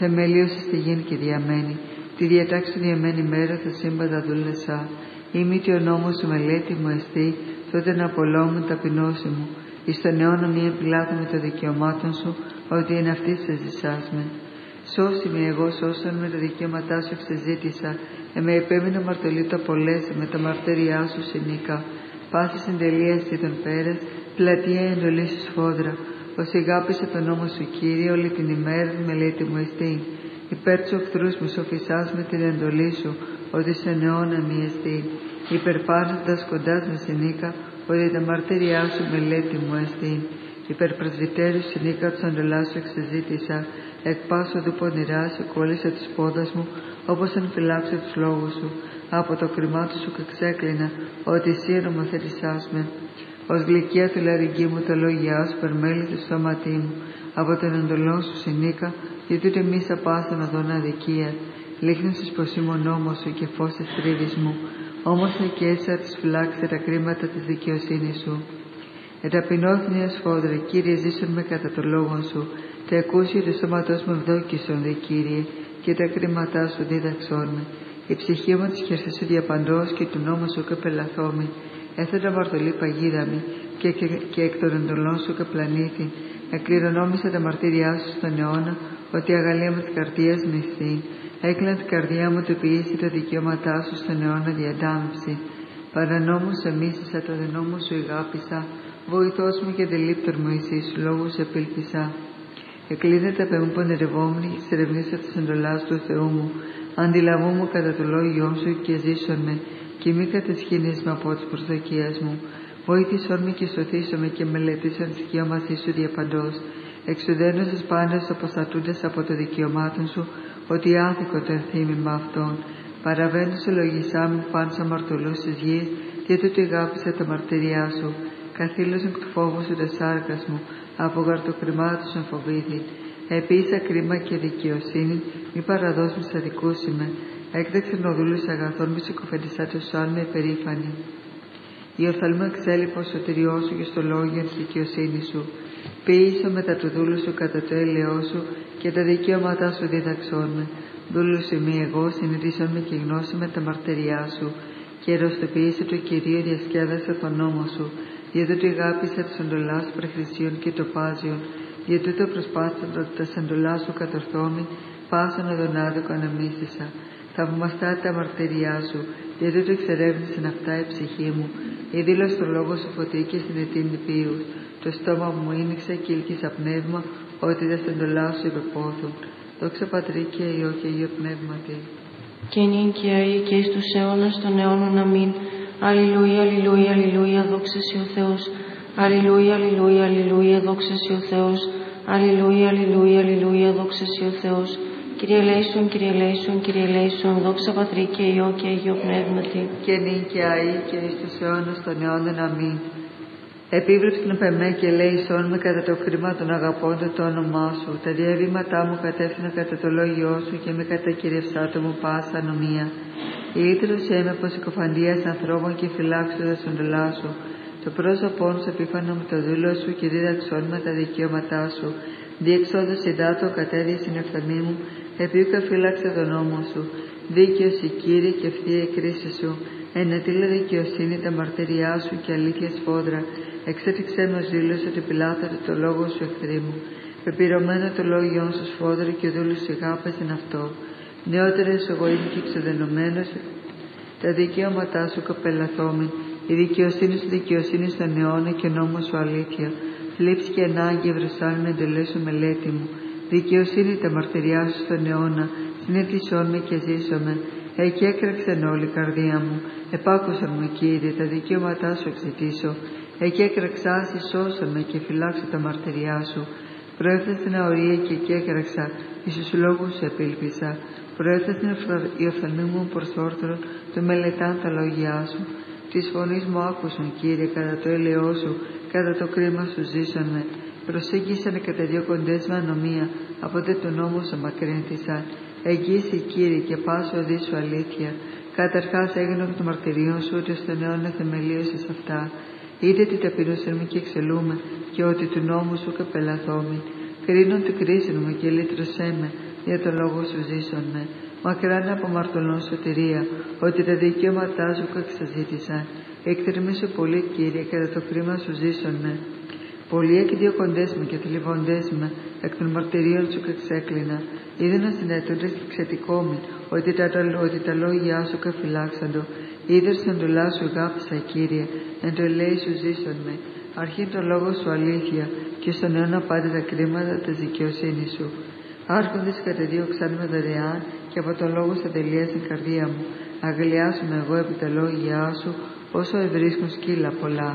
Θεμελίωσες τη γην και διαμένη, τη διατάξη διαμένη μέρα τα σύμπαντα δούλεσσα. Ήμητη ο νόμος σου μελέτη μου εστί, τότε να απολόμουν ταπεινώση μου. Εις τον αιώνα μη επιλάθουμε των δικαιωμάτων σου, ότι εν αυτής εζησάς με. Σώσι με εγώ, σώσον με τα δικαιώματά σου εξεζήτησα, με επέμεινε αμαρτωλή το απολέσει, με τα μαρτύριά σου συνήκα. Πάση συντελεία τον πέρας, πλατεία εντολή σου σφόδρα. Ως αγάπησε τον νόμο σου, Κύριε, όλη την ημέρα μελέτη μου εστί. Υπέρ τους οχθρούς μου σοφισάς με την εντολή σου, ότι σε αιώνα μη εστί. Υπερπάρνοντας κοντάς με συνήκα, ότι τα μαρτύριά σου μελέτη μου εστί. Υπερπρεσβυτέρου συνήκα τους αντολάς σου εξεζήτησα, εκ πάσου του πονηρά σου κόλλησε τους πόδας μου, όπως αν φυλάξε τους λόγους σου. Από το κρυμάτο σου ξέκλεινα, ότι εσύ νομοθετησάς με. Ως γλυκιά του λαρυγγί μου τα λόγια σου περμέλη του στόματί μου. Από τον εντολό σου συνήκα, γιατί ούτε μη σα πάσαν οδόν αδικία. Λίχνεσαι πως είμαι ο νόμος σου και φως της τρίβης μου. Όμως και έσαι τις φυλάξε τα κρίματα της δικαιοσύνης σου. Εταπεινώθηνη ασφόδρα, Κύριε, ζήσον με κατά το λόγο σου. Τα εκούσια του σώματός μου ευδόκησον, δε Κύριε, και τα κρίματά σου δίδαξόν με. Η ψυχή μου της χερσής σου διαπαντός και του νόμου σου καπελαθόμη. Έθετα αμαρτωλή παγίδα μου και εκ των εντολών σου καπλανήθη. Εκκληρονόμησα τα μαρτύριά σου στον αιώνα, ότι η αγαλία μου της καρδίας με εσύ. Έκλανα την καρδιά μου το ποιήσει τα δικαιώματά σου στον αιώνα διαντάμψη. Παρανόμου σε μίσησα, το δενόμου σου αγάπησα. Βοηθός μου και τελείπτωρ μου εσύ, σου λόγους επήλπισα. Εκλείδεται απ' εμού πονηρευόμενη, σερευνήσα τις εντολάς του Θεού μου. Αντιλαβού μου κατά το λόγιό σου και ζήσον με, και μη κατεσχύνεις με από τις προσδοκίες μου. Βοήθησον με και σωθήσον με και μελετήσον τις δικαιώματά σου διαπαντός. Εξουδένωσες πάντες αποστατούντες από το δικαιωμάτων σου, ότι άθικο το ενθύμημα αυτών. Παραβαίνω σε λογισά μου πάνω σε αμαρτωλούς της γης, και τούτο αγάπησα τα μαρτυριά σου. Καθήλωσαν εκ του φόβου σου τα σάρκας μου, από γαρτοκρημάτου σου φοβήθη. Επίσης κρίμα και δικαιοσύνη, μη παραδώσουν στα δικούσιμε. Έκταξαν ο δούλους αγαθών, μη συκοφεντισά τους σάν με περήφανη. Η οφθαλμού εξέλιπω σωτηριό σου και στο λόγιο της δικαιοσύνης σου. Ποιήσω μετά του δούλου σου κατά το έλεό σου και τα δικαιώματά σου δίδαξόν με. Δούλου σου μη εγώ, συνειδήσον με και γνώση με τα μαρτυριά σου. Και ερωστοποιήσε το Κυρίο, διασκέδασε τον νόμο σου. Για τούτο αγάπησα τις εντολάς πρεχρησίων και τοπάζιων. Για τούτο προσπάστα τα εντολά σου κατορθώμη, πάσον οδον άδικο αναμίσησα. Θαυμαστά τα μαρτυριά σου, για τούτο εξερεύνησαν αυτά η ψυχή μου. Η δήλωση του λόγου σου φωτήκε στην αιτήνη ποιούς. Το στόμα μου ήνιξε και ήλκησα πνεύμα, ότι τα εντολά σου υπεπόθουν. Δόξα Πατρί και Υιό και Υιό Πνεύματι. Και νυν και αεί και εις τους αιώνας των αιώνων. Αμήν. Αλληλούια, αλληλούια, αλληλούια, δόξα σοι ο Θεός. Αλληλούια, αλληλούια, αλληλούια, δόξα σοι ο Θεός. Αλληλούια, αλληλούια, αλληλούια, δόξα σοι ο Θεός. Κύριε ελέησον, Κύριε ελέησον, Κύριε ελέησον, δόξα Πατρί και Υιό και Υιό Πνεύματι. Και νυν και αεί και εις τους αιώνας των αιώνων. Αμήν. Επίβλεψον απ' εμέ και ελέησον με κατά το χρήμα των αγαπώντων το όνομά σου. Τα διαβήματά μου κατεύθυνα κατά το λόγιό σου και με κατακυριευσάτο μου πάσα ανομία. Λύτρωσέ με από συκοφαντίας ανθρώπων και φυλάξοντας τον εντολά σου. Το πρόσωπόν σου επίφανο με το δούλο σου και δίδαξόν με τα δικαιώματά σου. Διεξόδος υδάτο κατέβη στην ευθαμή μου, επίουκα φύλαξε τον νόμο σου. Δίκαιος η Κύριε και ευθεία η κρίση σου. Ενετήλα δικαιοσύνη τα μαρτυριά σου και αλήθεια σφόδρα. Εξέτηξέ με ως δήλωση ότι πιλάθατε το λόγο σου εχθροί μου. Πεπειρωμένο το λόγιόν σου σφόδρο και ο δούλος σου αγάπησεν αυτό. Νεότερες εγώ είμαι και εξοδενωμένος, τα δικαιώματά σου καπελαθόμην. Η δικαιοσύνη σου δικαιοσύνη στον αιώνα και ο νόμος σου αλήθεια. Θλίψη και ανάγκη ευρεσάν με εντελές σου μελέτη μου. Δικαιοσύνη τα μαρτυριά σου στον αιώνα, συνέτησόν με και ζήσομαι. Εκεί έκραξαν όλη η καρδία μου. Επάκουσαν μου, Κύριε, τα δικαιώματά σου εξητήσω. Εκεί έκραξάσι, σώσον με και φυλάξω τα μαρτυριά σου. Προέφθα στην αορία και εκεί έκραξα, εις τους λόγους σου επήλπισα. Προέφθα στην η οφθαλμή μου προς όρθρο, το μελετάν τα λόγια σου. Της φωνής μου άκουσον, Κύριε, κατά το έλεό σου, κατά το κρίμα σου ζήσον με. Προσέγγισαν κατά δύο κοντές με ανομία, από δε τον νόμο σου μακρύνθησαν. Εγγύηση, Κύριε, και πάσο οδύ σου αλήθεια. Καταρχάς έγιναν των μαρτυρίων σου, ότι στον αιώνα θεμελίωσες αυτά. Είδε τι ταπεινούσαν με και εξελούμε, και ότι του νόμου σου καπελαθόμην. Κρίνον την κρίση μου και λύτρωσέ με, για το λόγο σου ζήσον με. Μακράν από αμαρτωλών σωτηρία, ότι τα δικαιώματά σου εξαζήτησαν. Εκτρεμίσου πολύ, Κύριε, κατά το κρίμα σου ζήσον με. Πολλοί εκδιώκοντές με και θλιβοντές με, εκ των μαρτυρίων σου εξέκλεινα. Είδωνα συνετούντες και ξετικόμοι, ότι τα λόγια σου καφυλάξαντο. Είδερ στον εντολά σου αγάπησα, Κύριε, εν το ελέη σου ζήσον με. Αρχήν το λόγο σου αλήθεια, και στον αιώνα πάντα τα κρίματα της δικαιοσύνης σου. Άρχοντες κατεδίωξαν με δωρεάν, και από το λόγο σου τελείασαν καρδία μου. Αγλιάσουμε εγώ επί τα λόγια σου, όσο ευρίσκουν σκύλα πολλά.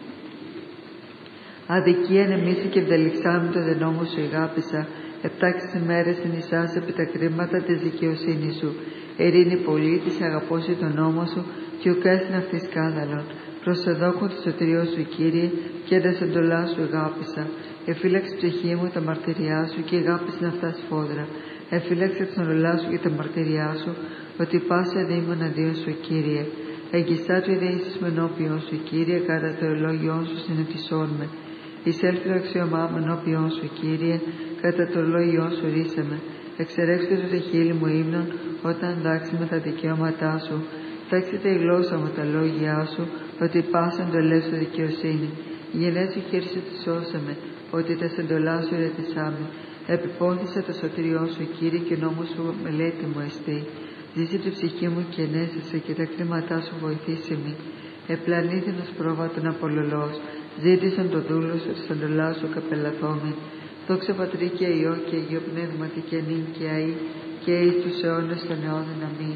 Αδικία νεμίσει και ευδελιξάμι το νόμο σου αγάπησα. Επτάξεις ημέρες ενισάς επί τα κρίματα της δικαιοσύνης σου. Ειρήνη πολίτης αγαπώσει τον νόμο σου, και ουκέσιν αυτή σκάνδαλον. Προσεδόκουν το σωτηριό σου, Κύριε, και έντας εντολά σου αγάπησα. Εφύλαξε ψυχή μου τα μαρτυριά σου, και αγάπησαν αυτά σφόδρα. Εφύλαξε την εντολά σου και τα μαρτυριά σου, ότι πάσα δήμον αντίον σου, Κύριε. Εγγιστά του ιδέησης με ενώπιον σου, Κύριε, κατά το ελόγιόν σου συνετισόν με. Εισέλθει το αξιωμά με ενώπιον σου, Κύριε, κατά το λόγιόν σου ρίσαμε. Εξερεύξτε το χείλη μου ύμνον, όταν δάξουμε τα δικαιώματά σου. Φέξετε η γλώσσα μου τα λόγια σου, ότι πάσαν το ελεύθερο δικαιοσύνη. Γενέσου χέρι σου τη σώσαμε, ότι τα σεντολά σου ρετισάμε. Επιπόθησα το σωτηριό σου, Κύριε, και νόμο σου μελέτη μου εστί. Ζήσε τη ψυχή μου και ενέστησε, και τα κρίματά σου βοηθήσει με. Επλανήθηνος πρόβατον απολολός, ζήτησαν το δούλο σου, τη σεντολά σου καπελαθόμεν. Δόξα Πατρί και Υιό και Αγίο Πνεύματι και νυν και αεί και εις τους αιώνας των αιώνων. Αμήν.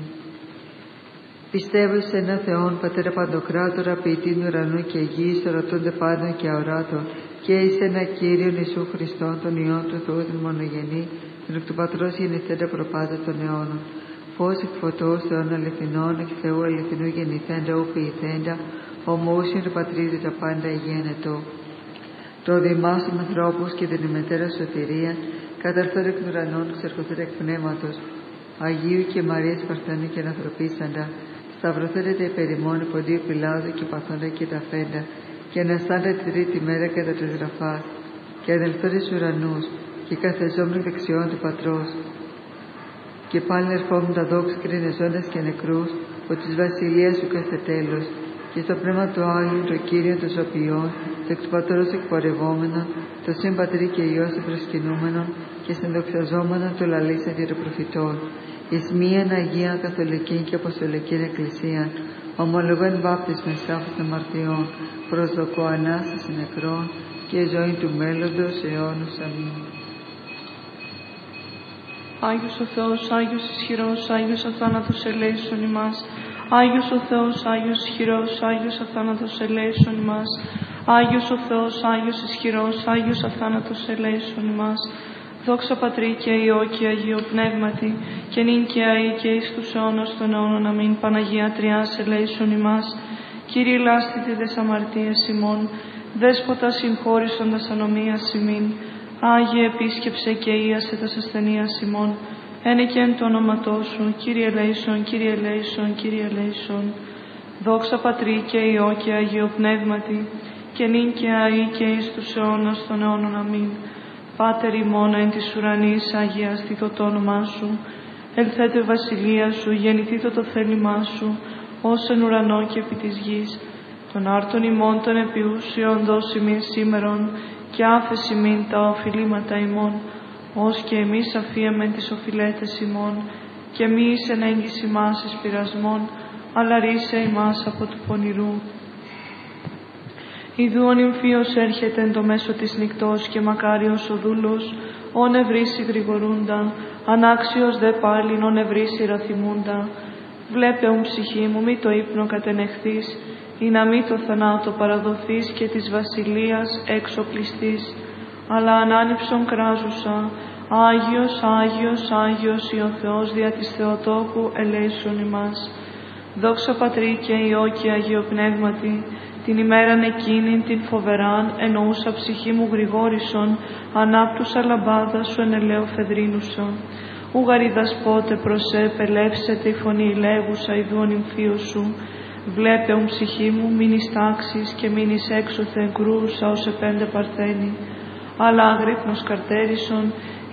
Πιστεύω σε ένα Θεόν, Πατέρα Παντοκράτορα, ποιητήν ουρανού και γης, ορατώνται πάντων και αοράτων, και εις ένα Κύριον Ιησού Χριστόν, τον Υιόν του Θεού, την μονογενή, τον εκ του Πατρός γεννηθέντα προπάτα των αιώνων. Φως εκ φωτός Θεών αληθινών, εκ Θεού αληθινού γεννηθέντα, ου ποιηθέντα, ομοούσιον του Πατρίδη τα πάντα γένετο. Το δημάσων ανθρώπους και την ημετέρα σωτηρία, καταρθών εκ ουρανών, ξερχοθέν εκ πνεύματος, Αγίου και Μαρίας Παρθένου και ανθρωπίσαντα, σταυρωθένετε υπερημών υποδίου Πιλάδου και παθώντα και τα φέντα, και αναστάντα την τρίτη μέρα κατά της γραφάς, και αδελφών εις ουρανούς, και καθεζόμουν δεξιών του Πατρός. Και πάλι ερχόμουν τα δόξα κρινεζόντας και νεκρούς, ότι της βασιλείας σου κάθε τέλος, και στο πνεύμα του Άγιου, το Κύριο των Ζωπιών, το εκ του Πατρός εκπορευόμενον, το Συν Πατρί και Υιός προσκυνούμενον, και συνδοξαζόμενον το λαλήσαν και των προφητών, εις μίαν Αγία Καθολική και Αποστολική Εκκλησία, ομολογών βάπτισμα εις άφος των αμαρτιών, προσδοκώ Ανάσταση νεκρών και ζωή του μέλλοντος αιώνους. Αμήν. Άγιος ο Θεός, Άγιος ισχυρός, Άγιος αθάνατος ελέησον ημάς. Άγιος ο Θεός, Άγιος ισχυρός, Άγιος αθάνατος ελέησον ημάς. Άγιος ο Θεός, Άγιος ισχυρός, Άγιος αθάνατος ελέησον ημάς. Δόξα Πατρί και Υιό και Αγίο Πνεύματι, και νυν και αεί και εις τους αιώνας των αιώνων. Αμήν. Παναγία Τριάς ελέησον ημάς. Κύριε λάστητε τες αμαρτίες ημών, Δέσποτα συγχώρησοντας ανομίας ημίν. Άγιε επίσκεψε και ίασε τας ασθενείας ημών. Ένε και εν το όνοματό σου, Κύριε ελέησον, Κύριε ελέησον, Κύριε ελέησον. Δόξα Πατρί και Υιό και Αγίο Πνεύματι, και νυν και αεί και εις τους αιώνας των αιώνων. Αμήν. Πάτερ ημών εν της ουρανής, αγιαστήτω το όνομά σου. Ελθέτω η βασιλεία σου, γεννηθήτω το θέλημά σου, ως εν ουρανό και επί της γης. Των άρτων ημών των επιούσιων δώσει μην σήμερον, και άφεση μην τα οφειλήματα ημών, ως και εμείς αφίεμεν τις οφειλέτες ημών, και μη εις εν έγκυση μας εις πειρασμών, αλλά ρίσε ημάς από του πονηρού. Ιδού ο νυμφίος έρχεται εν το μέσο της νυκτός, και μακάριος ο δούλος, ον ευρύσει γρηγορούντα, ανάξιος δε πάλιν ον ευρύσει ραθυμούντα. Βλέπε ουν ψυχή μου, μη το ύπνο κατενεχθείς, ή να μη το θανάτο παραδοθείς και της βασιλείας έξω πληστείς, αλλά ανάνυψον κράζουσα, Άγιος, Άγιος, Άγιος ή ο Θεός δια της Θεοτόκου ελέησον ημάς. Δόξα Πατρί και Υιό και Αγίο Πνεύματι, την ημέραν εκείνην την φοβεράν εννοούσα ψυχή μου γρηγόρησον, ανάπτουσα λαμπάδα σου εν ελαίο φεδρίνουσα. Ουγαρίδας πότε προσέ πελεύσετε η φωνή ηλέγουσα ιδού ο νυμφίος σου. Βλέπε ουν ψυχή μου μην εις τάξεις και μην εις έξωθε κρούσα ως επέντε παρθένη. Αλλά αγρύπνος καρτέρισον,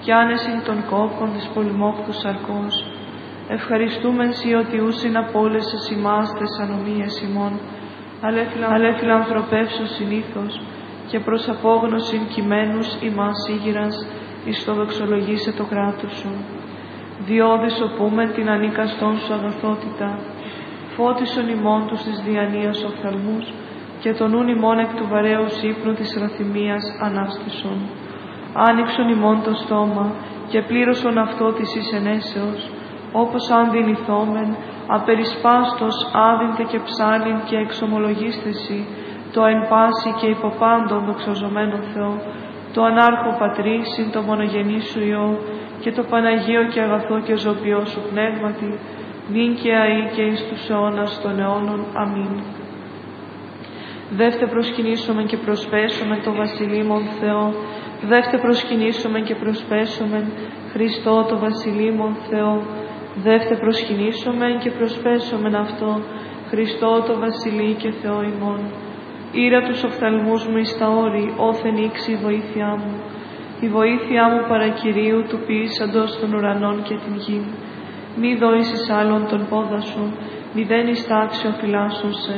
κι άνεσιν των κόπων της πολυμόχθου σαρκός. Ευχαριστούμεν σοι ότι ούσιν απόλεσες ημάς τες ανομίες ημών, αλλά φιλανθρωπεύσω συνήθως και προς απόγνωσιν κειμένους ημάς ήγηρας εις το δοξολογήσε το κράτος σου. Διώδης οπούμεν την ανίκαστόν σου αγαθότητα, φώτισον ημών τους της διανοίας οφθαλμούς και τον ούν ημών εκ του βαρέως ύπνου της ραθυμίας ανάστησον. Άνοιξον ημών το στόμα και πλήρωσον αυτό της εις ενέσεως, όπως αν δυνηθόμεν, απερισπάστος άδυντε και ψάλιν και εξομολογίστεση, το εν πάση και υποπάντων δοξαζομένο Θεό, το ανάρχο Πατρί συν το μονογενή σου Υιό και το Παναγίο και αγαθό και ζωπιό σου πνεύματι, νυν και αεί και εις τους αιώνας των αιώνων. Αμήν. Δεύτε προσκυνήσομεν και προσπέσομεν το βασιλείμον Θεό, δεύτε προσκυνήσομεν και προσπέσομεν Χριστό το βασιλείμον Θεό, δεύτε προσκυνήσομεν και προσπέσομεν αυτό, Χριστό το βασιλεί και Θεό ημών. Ήρα τους οφθαλμούς μου εις τα όρη, όθεν ήξει η βοήθειά μου. Η βοήθειά μου παρακυρίου του ποιήσαντος των ουρανών και την γην. Μη δόησες άλλον τον πόδα σου, μηδέν εις τάξιο φυλάσσον σε.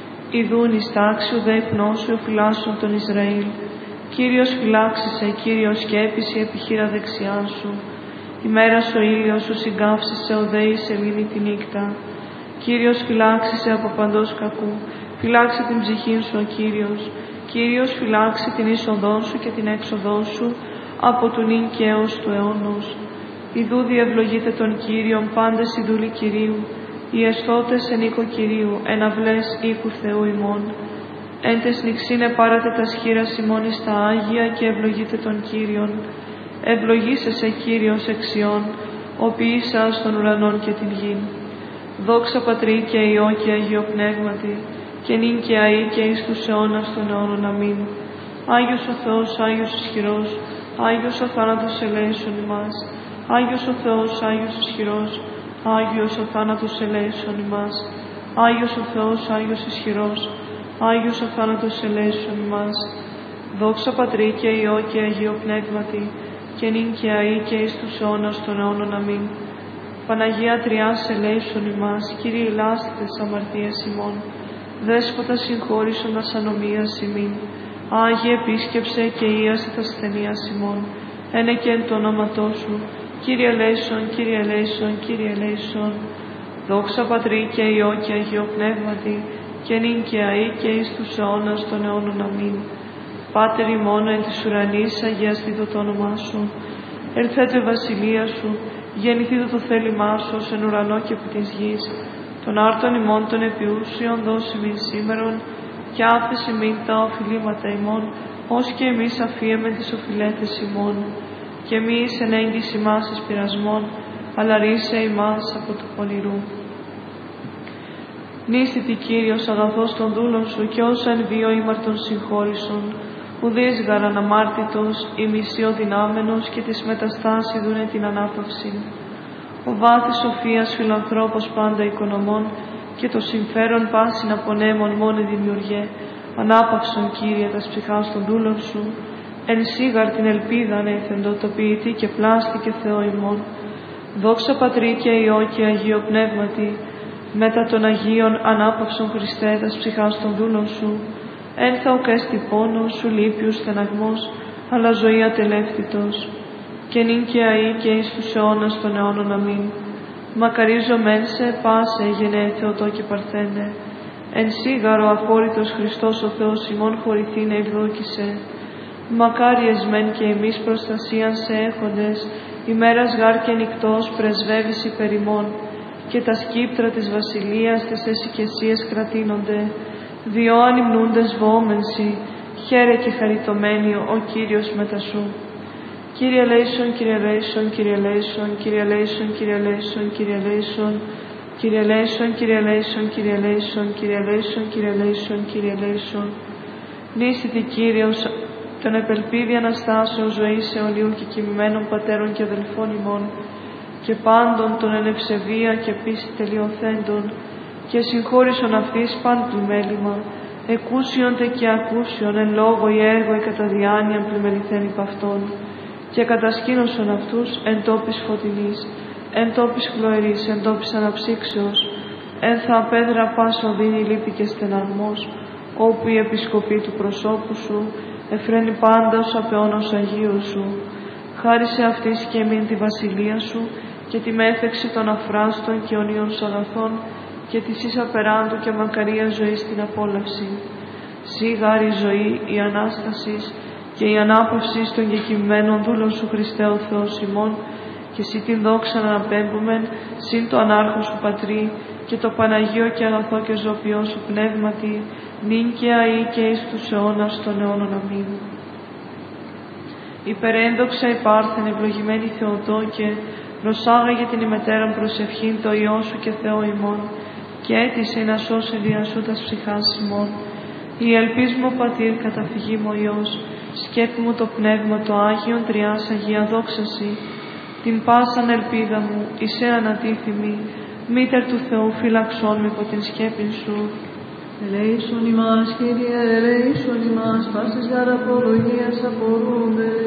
Ιδούν εις τάξιο δε υπνώσιο φυλάσσον τον Ισραήλ. Κύριος φυλάξησε, Κύριος σκέπησε επιχείρα δεξιά σου. Ημέρας ο ήλιος σου συγκάψησε, ο δε η σελήνη τη νύχτα. Κύριος φυλάξησε από παντός κακού, φυλάξε την ψυχήν σου ο Κύριος. Κύριος φυλάξε την είσοδό σου και την έξοδό σου από του νυν και έως του αιώνος. Ιδού διευλογείτε τον Κύριον πάντες οι δούλοι Κυρίου, οι αισθώτες εν οίκο Κυρίου, εν αυλές οίκου Θεού ημών. Εν τες νηξίνε πάρατε τα σχήρας ημών εις τα Άγια και ευλογείτε τον Κύριον. Ευλογήσεσαι Κύριος εξιών, ο ποιήσας των ουρανών και την γην. Δόξα Πατρί και Υιό και Αγίο Πνεύματι, και νυν και αεί και εις τους αιώνας των αιώνων. Αμήν. Άγιος ο Θεός, Άγιος ισχυρός, Άγιος ο θάνατος ελέησον ημάς. Άγιος ο Θεός, Άγιος ισχυρός, Άγιος ο θάνατος ελέησον ημάς. Άγιος ο Θεός, Άγιος ισχυρός, Άγιος ο θάνατος ελέησον ημάς. Δόξα Πατρί και Υιό και Αγίο Πνεύματι, και νυν και αεί και εις τους αιώνας των αιώνων. Αμήν. Παναγία Τριάς ελέησον ημάς, Κύριε ηλάστητες αμαρτίας ημών, Δέσποτα συγχώρησον τας ανομίας ημίν, Άγιε επίσκεψε και ίασε τας ασθενείας ημών, ένε και εν το όνοματό σου, Κύριε ελέησον, Κύριε ελέησον, Κύριε ελέησον. Δόξα Πατρί και Υιό και Αγίο Πνεύματι, και νυν και αεί και εις τους αιώνας των αιώνων. Αμήν. Πάτερ ημών εν της ουρανής, αγιαστήτω το όνομά σου, ελθέτω η βασιλεία σου, γεννηθήτω το θέλημά σου ως εν ουρανό και επί της γης. Των άρτων ημών των επιούσιων δώσει μην σήμερον, και άφεση μην τα οφειλήματα ημών, ως και εμείς αφίεμεν τις οφειλέτες ημών. Και μη εις εν έγκυς ημάς εις πειρασμών, αλλά ρίσε ημάς από του πονηρού. Νίστητη Κύριος αγαθός των δούλων σου, και όσα εν βίο ήμαρτον συγχώρησον, ουδείς γαρ αναμάρτητος, η μισή δυνάμενος, και της μεταστάση δούνε την ανάπαυση. Ο βάθης σοφίας φιλανθρώπος πάντα οικονομών, και το συμφέρον πάσιν απονέμων μόνη δημιουργέ, ανάπαυσον Κύριε τας ψυχάς των δούλων σου, εν σίγαρ την ελπίδα ανέθεντο το ποιητή και πλάστη και Θεό ημών. Δόξα Πατρί και Υιό και Αγίο Πνεύματι, μετά των Αγίων ανάπαυσον Χριστέ τας ψυχάς των δούλων σου, εν θα οκέστη πόνος σου λύπιους στεναγμός, αλλά ζωή ατελεύθυτος. Και νυν και αεί και εις τους αιώνας των αιώνων. Αμήν. Μακαρίζομεν σε πάσε γενναίε Θεοτό και Παρθένε, εν σίγαρο αφόρητος Χριστός ο Θεός ημών χωρηθήνε ευδόκησε. Μακάριες μεν και εμείς προστασίαν σε έχοντες, ημέρας γάρ και νυκτός πρεσβεύεις υπερ ημών, και τα σκύπτρα της βασιλείας τες εσικεσίες κρατείνονται, διό ανυμνούντες βόμενσι, χαίρε και χαριτωμένοι ο Κύριος μετά σου. Κύριε ελέησον, Κύριε ελέησον, Κύριε ελέησον, Κύριε ελέησον, Κύριε ελέησον, Κύριε ελέησον, Κύριε ελέησον, Κύριε ελέησον, Κύριε ελέησον, Κύριε ελέησον, Κύριε ελέησον, Κύριε ελέησον. Νίστητη Κύριος των επελπίδη Αναστάσεως ζωής αιωνίου και κοιμημένων πατέρων και αδελφών ημών, και πάντων των εν ευσεβία και πίστη τελειοθέντων, και συγχώρησον αυτής παν πλημέλημα, εκούσιον τε και ακούσιον εν λόγω ή έργο ή κατά διάνοια πλημεληθέν υπ' αυτών, και κατασκήνωσον αυτούς εν τόπης φωτεινής, εν τόπης χλωερής, εν τόπης αναψύξεως, εν θα απέδρα πάσο δίνει λύπη και στεναρμός, όπου η επισκοπή του προσώπου σου εφραίνει πάντα ως απεώνος Αγίου σου. Χάρισε αυτής και εμήν τη βασιλεία σου και τη μέθεξη των αφράστων και αιωνίων σου αγαθών και της εις απεράντου και μακαρία ζωή στην απόλαυση. Σύ γάρη η ζωή, η Ανάστασης και η ανάπαυση των κεκοιμμένων δούλων σου Χριστέ ο Θεός ημών, και σύ την δόξα να αναπέμπομεν συν το ανάρχο σου Πατρί και το Παναγίο και αγαθό και ζωοποιό σου Πνεύματι, νυν και αεί και εις τους αιώνας των αιώνων. Αμήν. Υπερέντοξα υπάρχεν ευλογημένη Θεοτόκε, προσάγαγε την ημετέραν προσευχήν το Υιό σου και Θεό ημών, και έτησε να σώσει δια σου τας ψυχάς ημών. Η ελπίς μου Πατήρ καταφυγή μου Υιός, σκέπη μου το Πνεύμα το Άγιον Τριάς Αγία δόξαση, την πάσαν ελπίδα μου, εισέ ανατίθιμη, Μήτερ του Θεού φυλαξών με υπό την σκέπην σου. Ελέησον ημάς, Κύριε, ελέησον ημάς, πάσης γαραπολογίας απορούνται.